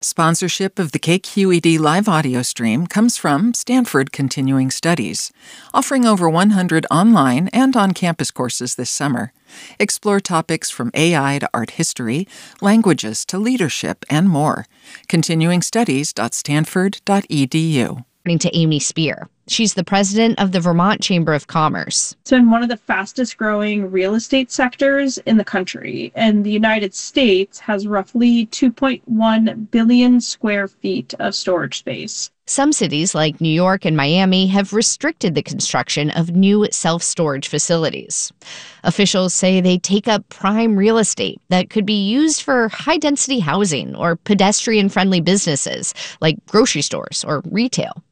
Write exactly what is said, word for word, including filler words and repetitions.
Sponsorship of the K Q E D live audio stream comes from Stanford Continuing Studies, offering over one hundred online and on-campus courses this summer. Explore topics from A I to art history, languages to leadership, and more. continuing studies dot stanford dot e d u. According to Amy Spear. She's the president of the Vermont Chamber of Commerce. It's been one of the fastest growing real estate sectors in the country, and the United States has roughly two point one billion square feet of storage space. Some cities like New York and Miami have restricted the construction of new self-storage facilities. Officials say they take up prime real estate that could be used for high-density housing or pedestrian-friendly businesses like grocery stores or retail.